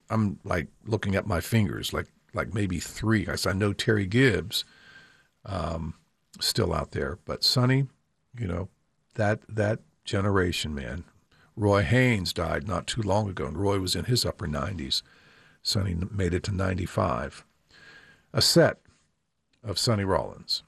I'm like looking at my fingers, like maybe three. I know Terry Gibbs still out there, but Sonny, that generation, man. Roy Haynes died not too long ago, and Roy was in his upper 90s. Sonny made it to 95. A set of Sonny Rollins.